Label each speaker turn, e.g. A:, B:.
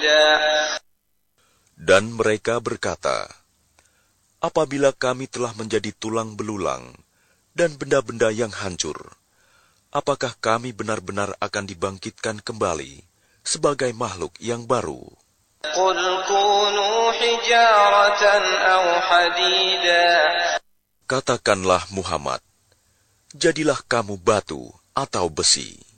A: حديدا.
B: Dan mereka berkata, apabila kami telah menjadi tulang belulang dan benda-benda yang hancur, apakah kami benar-benar akan dibangkitkan kembali sebagai makhluk yang baru?
A: قل كونوا حجارة أو حديدا.
B: Katakanlah Muhammad, jadilah kamu batu atau besi.